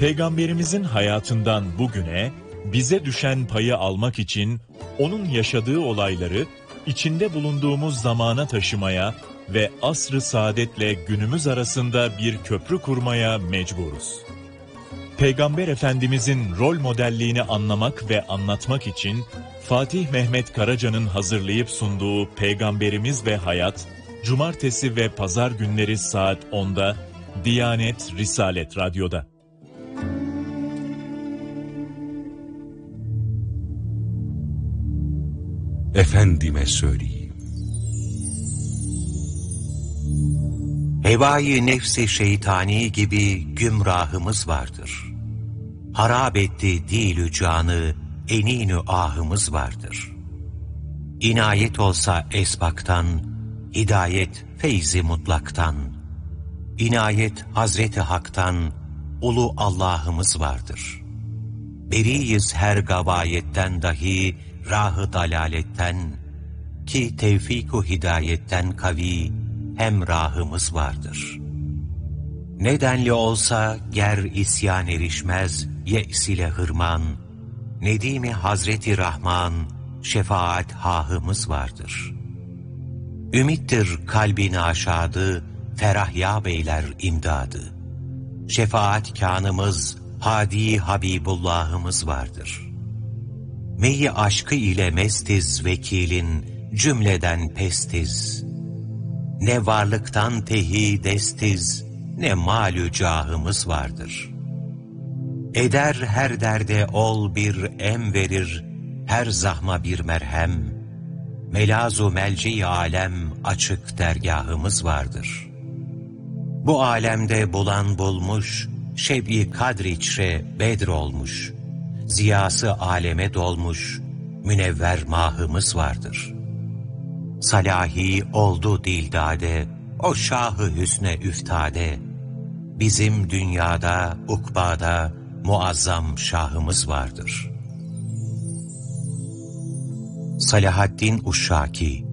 Peygamberimizin hayatından bugüne bize düşen payı almak için onun yaşadığı olayları içinde bulunduğumuz zamana taşımaya ve asr-ı saadetle günümüz arasında bir köprü kurmaya mecburuz. Peygamber Efendimizin rol modelliğini anlamak ve anlatmak için Fatih Mehmet Karaca'nın hazırlayıp sunduğu Peygamberimiz ve Hayat, Cumartesi ve Pazar günleri saat 10'da Diyanet Risalet Radyo'da. Efendime söyleyeyim. Hevai nefsi şeytani gibi gümrahımız vardır. Harap etti dil-ü canı, enin-ü ahımız vardır. İnayet olsa esbaktan, hidayet feyzi mutlaktan, inayet Hazreti Hak'tan, ulu Allah'ımız vardır. Beriyiz her gavayetten dahi, rah-ı dalaletten, ki tevfik-u hidayetten kavi, hemrahımız vardır. Nedenli olsa ger isyan erişmez, ye's ile hırman, nedimi Hazreti Rahman, şefaat hahımız vardır. Ümittir kalbin aşadı, ferah ya beyler imdadı. Şefaat kânımız, hadi Habibullah'ımız vardır. Meyi aşkı ile mestiz vekilin, cümleden pestiz. Ne varlıktan tehi destiz, ne malü cahımız vardır. Eder her derde ol bir em verir, her zahma bir merhem. Melazu melci alem açık dergahımız vardır. Bu alemde bulan bulmuş, şeb-i kadr içre bedr olmuş. Ziyası aleme dolmuş, münevver mahımız vardır. Salahi oldu dildade, o şahı hüsne üftade. Bizim dünyada, ukbada muazzam şahımız vardır. Salahaddin Uşşaki.